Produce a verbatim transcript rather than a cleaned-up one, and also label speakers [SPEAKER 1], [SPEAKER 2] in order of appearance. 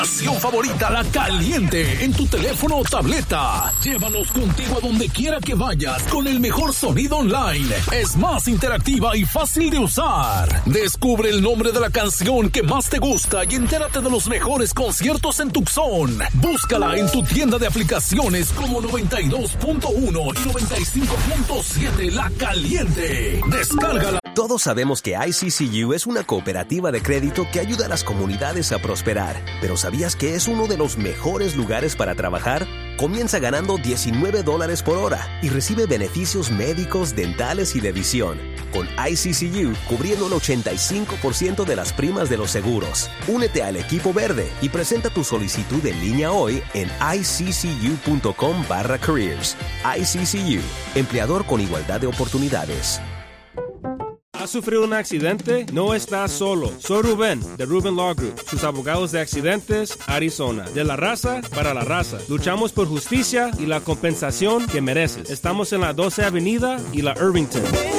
[SPEAKER 1] Favorita, La Caliente, en tu teléfono o tableta. Llévanos contigo a donde quiera que vayas con el mejor sonido online. Es más interactiva y fácil de usar. Descubre el nombre de la canción que más te gusta y entérate de los mejores conciertos en Tucson. Búscala en tu tienda de aplicaciones como noventa y dos punto uno y noventa y cinco punto siete La Caliente. Descárgala.
[SPEAKER 2] Todos sabemos que I C C U es una cooperativa de crédito que ayuda a las comunidades a prosperar. Pero ¿sabías que es uno de los mejores lugares para trabajar? Comienza ganando diecinueve dólares por hora y recibe beneficios médicos, dentales y de visión. Con I C C U cubriendo el ochenta y cinco por ciento de las primas de los seguros. Únete al equipo verde y presenta tu solicitud en línea hoy en iccu.com barra careers. I C C U, empleador con igualdad de oportunidades.
[SPEAKER 3] ¿Has sufrido un accidente? No estás solo. Soy Rubén, de Rubén Law Group, sus abogados de accidentes, Arizona. De la raza para la raza. Luchamos por justicia y la compensación que mereces. Estamos en la doce Avenida y la Irvington.